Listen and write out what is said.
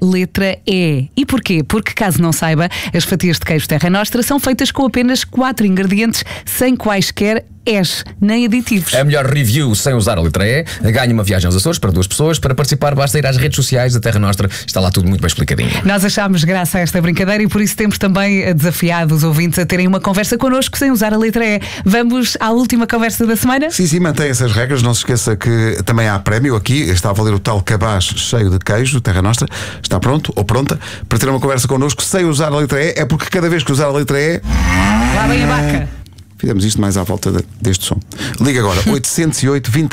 letra E. E porquê? Porque, caso não saiba, as fatias de queijo Terra Nostra são feitas com apenas 4 ingredientes, sem quaisquer nem aditivos. A melhor review sem usar a letra E ganha uma viagem aos Açores para 2 pessoas. Para participar basta ir às redes sociais da Terra Nostra. Está lá tudo muito bem explicadinho. Nós achámos graça a esta brincadeira e por isso temos também desafiado os ouvintes a terem uma conversa connosco sem usar a letra E. Vamos à última conversa da semana? Sim, mantém essas regras. Não se esqueça que também há prémio aqui. Está a valer o tal cabaz cheio de queijo Terra Nostra. Está pronto ou pronta para ter uma conversa connosco sem usar a letra E? É porque cada vez que usar a letra E... Lá vem a vaca. Fizemos isto mais à volta deste som. Liga agora, 808 20